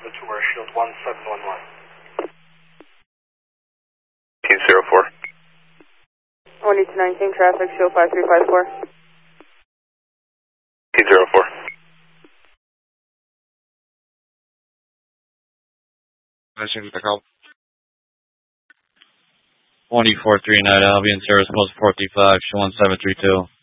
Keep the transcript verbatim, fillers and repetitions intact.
Delta to our shield one seven one one. Team zero four. one eight two nine, King traffic, shield five three five four. Team zero four. twenty-four three nine Albion, service post four three five, show one seven three two.